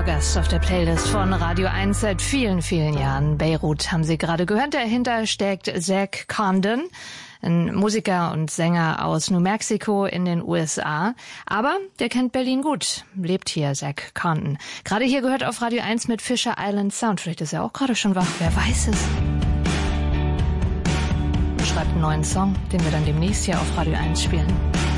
Dauergast auf der Playlist von Radio 1 seit vielen, vielen Jahren. Beirut haben Sie gerade gehört. Dahinter steckt Zack Condon, ein Musiker und Sänger aus New Mexico in den USA. Aber der kennt Berlin gut, lebt hier, Zack Condon. Gerade hier gehört auf Radio 1 mit Fisher Island Sound. Vielleicht ist er auch gerade schon wach, wer weiß es. Und schreibt einen neuen Song, den wir dann demnächst hier auf Radio 1 spielen.